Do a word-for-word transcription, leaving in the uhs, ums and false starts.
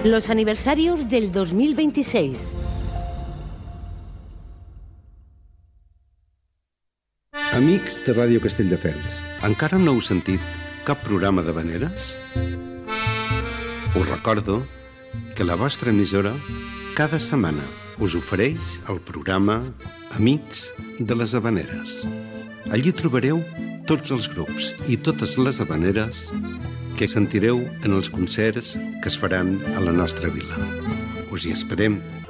Los aniversarios del dos mil veintiséis. Amics de Ràdio Castelldefels, encara no heu sentit cap programa d'havaneres? Us recordo que la vostra emissora cada setmana us ofereix el programa Amics de les Havaneres. Allí trobareu tots els grups i totes les havaneres que sentireu en els concerts que es faran a la nostra vila. Us hi esperem.